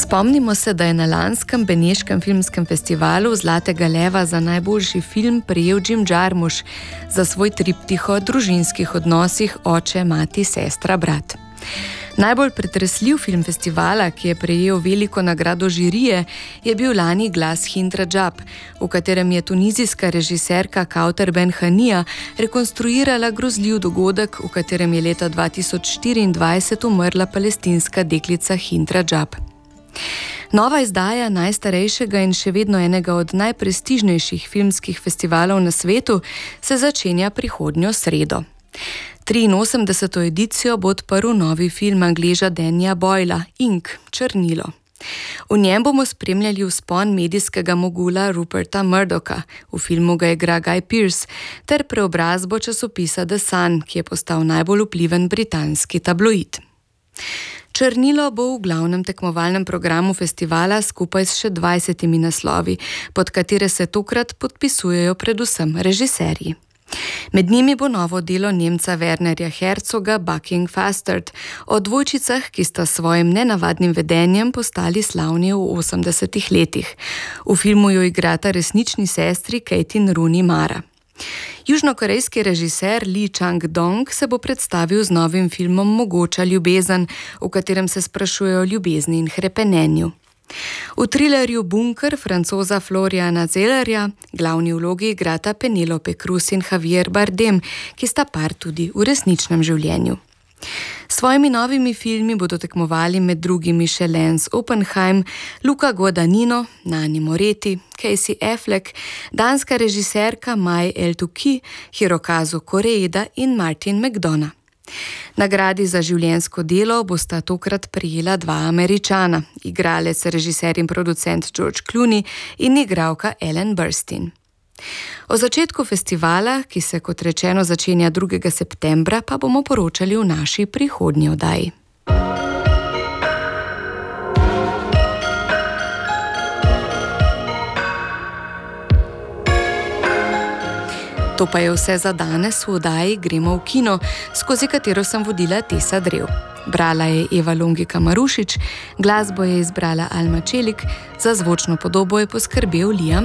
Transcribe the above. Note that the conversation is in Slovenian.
Spomnimo se, da je na lanskem Beneškem filmskem festivalu Zlatega leva za najboljši film prejel Jim Jarmusch za svoj triptih o družinskih odnosih oče, mati, sestra, brat. Najbolj pretresljiv film festivala, ki je prejel veliko nagrado žirije, je bil lani Glas Hind Rajab, v katerem je tunizijska režiserka Kauter Ben Hanija rekonstruirala grozljiv dogodek, v katerem je leta 2024 umrla palestinska deklica Hind Rajab. Nova izdaja najstarejšega in še vedno enega od najprestižnejših filmskih festivalov na svetu se začenja prihodnjo sredo. 83. edicijo bo odprl novi film Angleža Danyja Boyla, Ink, Črnilo. V njem bomo spremljali vzpon medijskega mogula Ruperta Murdocha, v filmu ga igra Guy Pearce, ter preobrazbo časopisa The Sun, ki je postal najbolj vpliven britanski tabloid. Črnilo bo v glavnem tekmovalnem programu festivala skupaj s še 20 naslovi, pod katere se tokrat podpisujejo predvsem režiserji. Med njimi bo novo delo Nemca Wernerja Herzoga Bucking Fastard o dvojčicah, ki sta s svojim nenavadnim vedenjem postali slavni v 80. letih. V filmu jo igrata resnični sestri Kate in Rooney Mara. Južnokorejski režiser Lee Chang-dong se bo predstavil z novim filmom Mogoča ljubezen, v katerem se sprašuje o ljubezni in hrepenenju. V trilerju Bunker francoza Floriana Zellerja glavni vlogi igrata Penelope Cruz in Javier Bardem, ki sta par tudi v resničnem življenju. S svojimi novimi filmi bodo tekmovali med drugimi še Lance Oppenheim, Luca Guadagnino, Nani Moretti, Casey Affleck, danska režiserka Mai El-Touki, Hirokazu Koreeda in Martin McDonagh. Nagradi za življenjsko delo bosta tokrat prejela dva Američana, igralec, režiser in producent George Clooney in igralka Ellen Burstyn. O začetku festivala, ki se kot rečeno začenja 2. septembra, pa bomo poročali v naši prihodnji oddaji. To pa je vse za danes v oddaji Gremo v kino, skozi katero sem vodila Tesa Drev. Brala je Eva Longika Marušič, glasbo je izbrala Alma Čelik, za zvočno podobo je poskrbel Liam